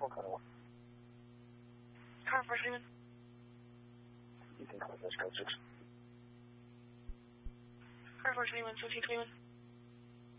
What kind of one? Car 4 Freeman. You think that's code 6? Car 4 Freeman, 15 Freeman.